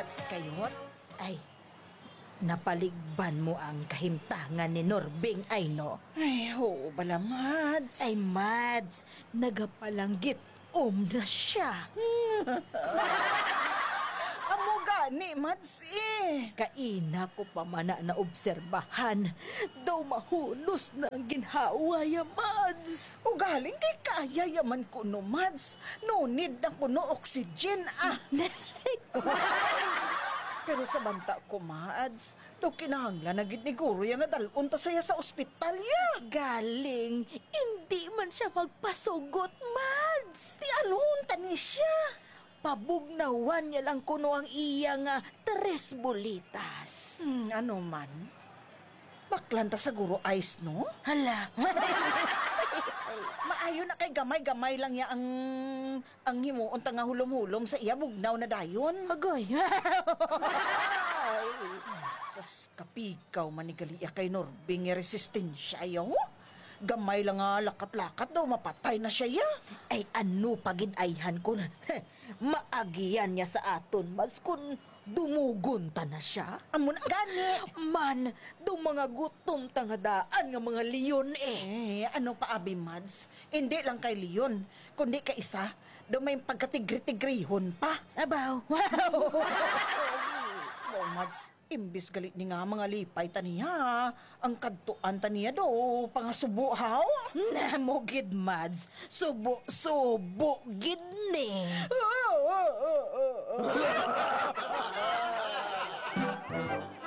Mads kayot? Ay, napaligban mo ang kahimtangan ni Norbing ay no? Ay, oo bala, Mads. Ay Mads, nagapalanggit na siya. Amo gani, Mads Kaina ko pa man na obserbahan, daw mahunos na ang ginhawa ya Mads. O galing kay kaya yaman ko no, Mads. No need na ko no oxygen, Pero sa banta ko, Mads, daw kinahanglan na gid ni Guro yung adalon ta saya sa ospital ya. Galing, hindi man siya magpasugot, Mads. Di anon tani siya. Pabugnawan niya lang kuno ang iya nga 3 bolitas. Ano man? Baklanta sa Guro ice, no? Hala. Maayo na kay gamay-gamay lang ya ang himuon ta nga hulom-hulom sa iya bugnaw na dayon. Agoy. Sas kapikaw manigali ya kay Norbing nga resistensya yo. Gamay lang nga lakat-lakat daw mapatay na siya ya. Ay ano pagid-ayhan ko na. Maagiyan niya sa aton, Mads, kung dumugon ta na siya. Amo na gani. Man, do mga gutom tangadaan nga mga leon Ano pa abi, Mads? Hindi lang kay Leon, kundi kay isa, daw may pagkatigri-tigrihon pa. Abaw. Oh, Mads, imbis galit ni nga mga lipay taniya, ang kadtuan taniya daw, pangasubo haw. Namugid, Mads. Subo-subo gid ni.